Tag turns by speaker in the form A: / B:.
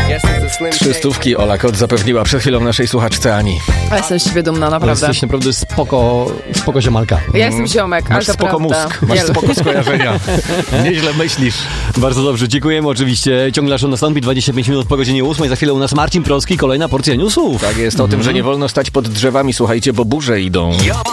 A: 300 Ola Kot zapewniła przed chwilą naszej słuchaczce Ani.
B: Ja jestem z ciebie dumna, naprawdę.
C: Jesteś naprawdę spoko ziomalka.
B: Ja jestem ziomek,
A: Masz
B: ale to
A: spoko
B: prawda.
A: mózg, masz spoko skojarzenia. Nieźle myślisz.
C: Bardzo dobrze, dziękujemy oczywiście. Ciągle aż nastąpi 25 minut po godzinie 8. Za chwilę u nas Marcin Proski, kolejna porcja newsów.
A: Tak jest, o tym, że nie wolno stać pod drzewami, słuchajcie, bo burze idą.